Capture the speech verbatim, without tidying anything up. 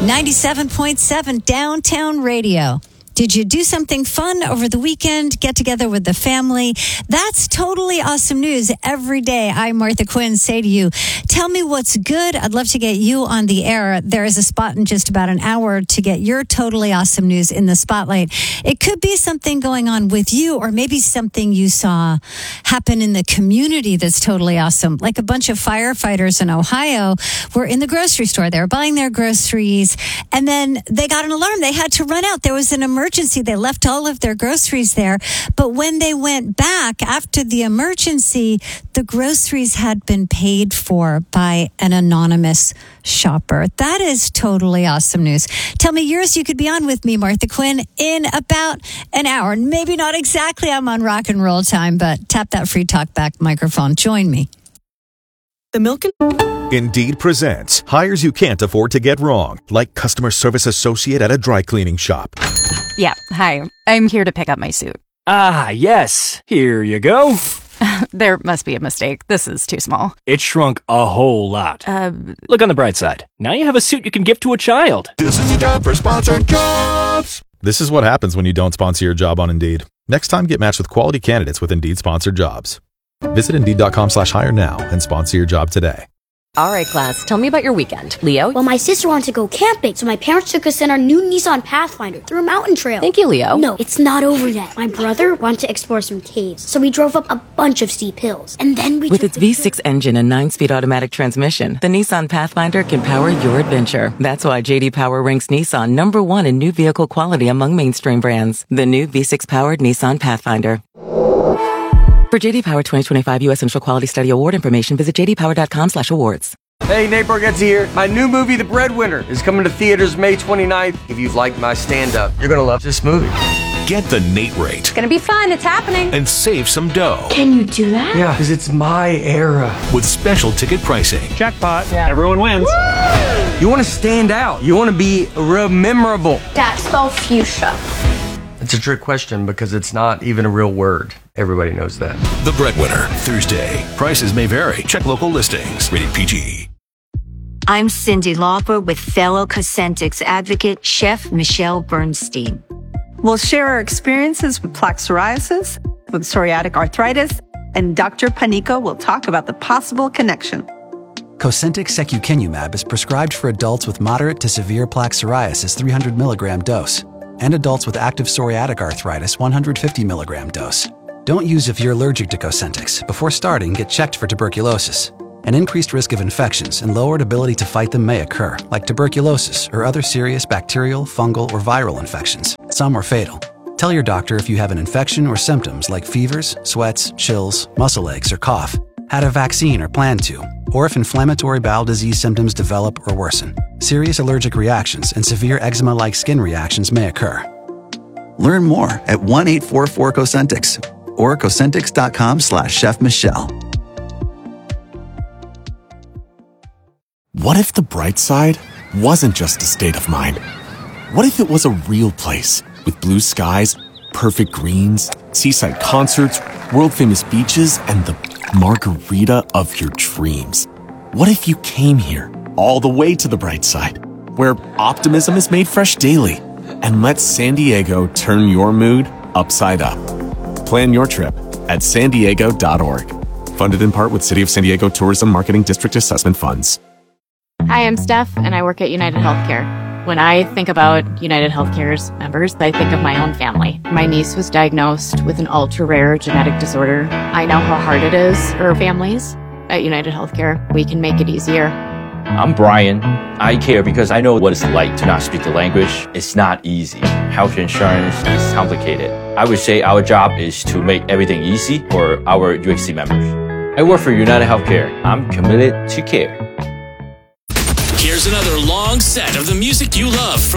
ninety-seven point seven Downtown Radio. Did you do something fun over the weekend? Get together with the family? That's totally awesome news. Every day, I, Martha Quinn, say to you, tell me what's good. I'd love to get you on the air. There is a spot in just about an hour to get your totally awesome news in the spotlight. It could be something going on with you, or maybe something you saw happen in the community that's totally awesome. Like a bunch of firefighters in Ohio were in the grocery store. They were buying their groceries, and then they got an alarm. They had to run out. There was an emergency. Emergency. They left all of their groceries there. But when they went back after the emergency, the groceries had been paid for by an anonymous shopper. That is totally awesome news. Tell me yours. You could be on with me, Martha Quinn, in about an hour. Maybe not exactly. I'm on rock and roll time, but tap that free talk back microphone. Join me. The milk and... Indeed presents hires you can't afford to get wrong, like customer service associate at a dry cleaning shop. Yeah, hi. I'm here to pick up my suit. Ah, yes. Here you go. There must be a mistake. This is too small. It shrunk a whole lot. Uh, Look on the bright side. Now you have a suit you can give to a child. This is the time for sponsored jobs. This is what happens when you don't sponsor your job on Indeed. Next time, get matched with quality candidates with Indeed sponsored jobs. Visit Indeed.com slash hire now and sponsor your job today. All right, class, tell me about your weekend. Leo? Well, my sister wanted to go camping, so my parents took us in our new Nissan Pathfinder through a mountain trail. Thank you, Leo. No, it's not over yet. My brother wanted to explore some caves, so we drove up a bunch of steep hills. And then we... With its V six engine and nine-speed automatic transmission, the Nissan Pathfinder can power your adventure. That's why J D Power ranks Nissan number one in new vehicle quality among mainstream brands. The new V six-powered Nissan Pathfinder. For J D Power twenty twenty-five U S Central Quality Study Award information, visit j d power dot com slash awards. Hey, Nate Bargatze here. My new movie, The Breadwinner, is coming to theaters May twenty-ninth. If you've liked my stand-up, you're going to love this movie. Get the Nate rate. It's gonna be fun. It's happening. And save some dough. Can you do that? Yeah, because it's my era. With special ticket pricing. Jackpot. Yeah. Everyone wins. Woo! You want to stand out. You want to be real memorable. Dad, spell fuchsia. It's a trick question because it's not even a real word. Everybody knows that. The Breadwinner, Thursday. Prices may vary. Check local listings. Rated P G. I'm Cindy Lauper with fellow Cosentyx advocate, Chef Michelle Bernstein. We'll share our experiences with plaque psoriasis, with psoriatic arthritis, and Doctor Panico will talk about the possible connection. Cosentyx secukinumab is prescribed for adults with moderate to severe plaque psoriasis three hundred milligram dose and adults with active psoriatic arthritis one hundred fifty milligram dose. Don't use if you're allergic to Cosentyx. Before starting, get checked for tuberculosis. An increased risk of infections and lowered ability to fight them may occur, like tuberculosis or other serious bacterial, fungal, or viral infections. Some are fatal. Tell your doctor if you have an infection or symptoms like fevers, sweats, chills, muscle aches, or cough, had a vaccine or plan to, or if inflammatory bowel disease symptoms develop or worsen. Serious allergic reactions and severe eczema-like skin reactions may occur. Learn more at one eight four four Cosentyx or Cosentyx.com slash Chef Michelle. What if the bright side wasn't just a state of mind? What if it was a real place with blue skies, perfect greens, seaside concerts, world-famous beaches, and the margarita of your dreams? What if you came here, all the way to the bright side, where optimism is made fresh daily, and let San Diego turn your mood upside up? Plan your trip at san diego dot org. Funded in part with City of San Diego Tourism Marketing District Assessment Funds. Hi, I'm Steph, and I work at United Healthcare. When I think about United Healthcare's members, I think of my own family. My niece was diagnosed with an ultra-rare genetic disorder. I know how hard it is for families. At United Healthcare, we can make it easier. I'm Brian. I care because I know what it's like to not speak the language. It's not easy. Health insurance is complicated. I would say our job is to make everything easy for our U H C members. I work for United Healthcare. I'm committed to care. Here's another long set of the music you love from